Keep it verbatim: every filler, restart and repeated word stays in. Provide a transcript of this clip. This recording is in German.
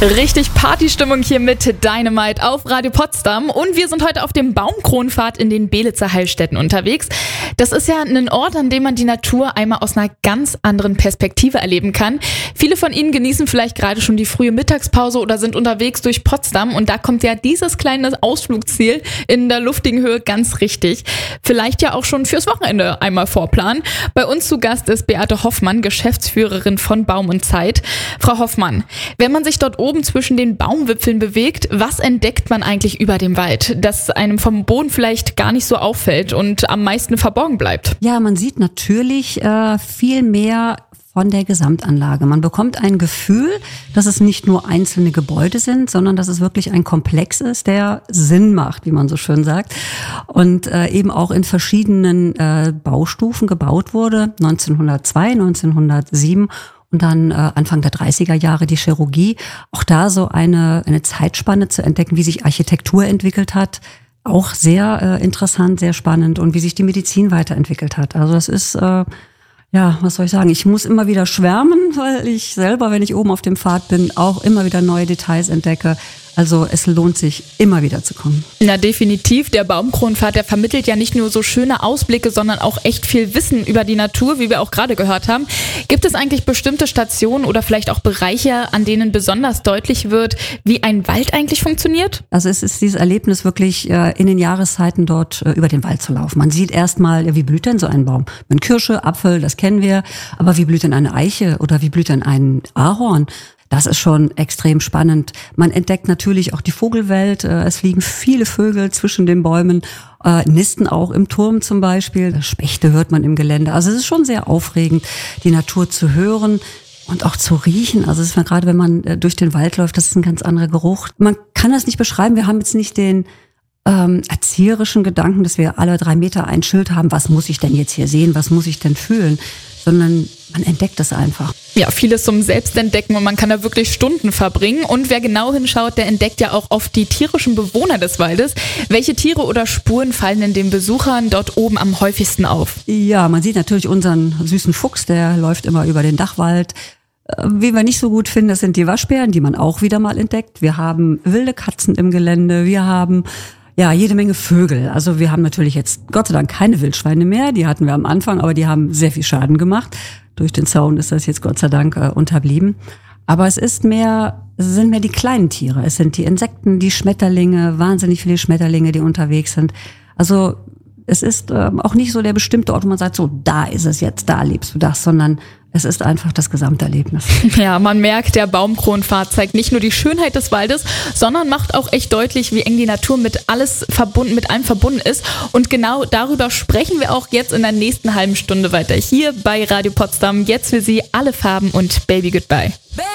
Richtig Partystimmung hier mit Dynamite auf Radio Potsdam und wir sind heute auf dem Baumkronenpfad in den Belitzer Heilstätten unterwegs. Das ist ja ein Ort, an dem man die Natur einmal aus einer ganz anderen Perspektive erleben kann. Viele von Ihnen genießen vielleicht gerade schon die frühe Mittagspause oder sind unterwegs durch Potsdam und da kommt ja dieses kleine Ausflugsziel in der luftigen Höhe ganz richtig. Vielleicht ja auch schon fürs Wochenende einmal vorplanen. Bei uns zu Gast ist Beate Hoffmann, Geschäftsführerin von Baum und Zeit. Frau Hoffmann, wenn man sich dort oben zwischen den Baumwipfeln bewegt, was entdeckt man eigentlich über dem Wald, das einem vom Boden vielleicht gar nicht so auffällt und am meisten verborgen bleibt? Ja, man sieht natürlich äh, viel mehr von der Gesamtanlage. Man bekommt ein Gefühl, dass es nicht nur einzelne Gebäude sind, sondern dass es wirklich ein Komplex ist, der Sinn macht, wie man so schön sagt. Und äh, eben auch in verschiedenen äh, Baustufen gebaut wurde, neunzehnhundertzwei, neunzehnhundertsieben und dann äh, Anfang der dreißiger Jahre die Chirurgie. Auch da so eine, eine Zeitspanne zu entdecken, wie sich Architektur entwickelt hat. Auch sehr äh, interessant, sehr spannend und wie sich die Medizin weiterentwickelt hat. Also das ist... Äh, Ja, was soll ich sagen? Ich muss immer wieder schwärmen, weil ich selber, wenn ich oben auf dem Pfad bin, auch immer wieder neue Details entdecke. Also es lohnt sich, immer wieder zu kommen. Na definitiv, der Baumkronenpfad, der vermittelt ja nicht nur so schöne Ausblicke, sondern auch echt viel Wissen über die Natur, wie wir auch gerade gehört haben. Gibt es eigentlich bestimmte Stationen oder vielleicht auch Bereiche, an denen besonders deutlich wird, wie ein Wald eigentlich funktioniert? Also es ist dieses Erlebnis wirklich in den Jahreszeiten dort über den Wald zu laufen. Man sieht erstmal, wie blüht denn so ein Baum? Eine Kirsche, Apfel, das kennen wir, aber wie blüht denn eine Eiche oder wie blüht denn ein Ahorn? Das ist schon extrem spannend. Man entdeckt natürlich auch die Vogelwelt. Es fliegen viele Vögel zwischen den Bäumen, äh, nisten auch im Turm zum Beispiel. Spechte hört man im Gelände. Also es ist schon sehr aufregend, die Natur zu hören und auch zu riechen. Also es ist gerade, wenn man durch den Wald läuft, das ist ein ganz anderer Geruch. Man kann das nicht beschreiben. Wir haben jetzt nicht den ähm, erzieherischen Gedanken, dass wir alle drei Meter ein Schild haben. Was muss ich denn jetzt hier sehen? Was muss ich denn fühlen? Sondern man entdeckt es einfach. Ja, vieles zum Selbstentdecken und man kann da wirklich Stunden verbringen. Und wer genau hinschaut, der entdeckt ja auch oft die tierischen Bewohner des Waldes. Welche Tiere oder Spuren fallen denn den Besuchern dort oben am häufigsten auf? Ja, man sieht natürlich unseren süßen Fuchs, der läuft immer über den Dachwald. Wie wir nicht so gut finden, das sind die Waschbären, die man auch wieder mal entdeckt. Wir haben wilde Katzen im Gelände, wir haben ja, jede Menge Vögel. Also wir haben natürlich jetzt Gott sei Dank keine Wildschweine mehr. Die hatten wir am Anfang, aber die haben sehr viel Schaden gemacht. Durch den Zaun ist das jetzt Gott sei Dank äh, unterblieben. Aber es ist mehr, es sind mehr die kleinen Tiere. Es sind die Insekten, die Schmetterlinge, wahnsinnig viele Schmetterlinge, die unterwegs sind. Also es ist äh, auch nicht so der bestimmte Ort, wo man sagt, so, da ist es jetzt, da erlebst du das, sondern es ist einfach das Gesamterlebnis. Ja, man merkt, der Baumkronenpfad zeigt nicht nur die Schönheit des Waldes, sondern macht auch echt deutlich, wie eng die Natur mit alles verbunden, mit allem verbunden ist. Und genau darüber sprechen wir auch jetzt in der nächsten halben Stunde weiter. Hier bei Radio Potsdam. Jetzt für Sie Alle Farben und Baby Goodbye.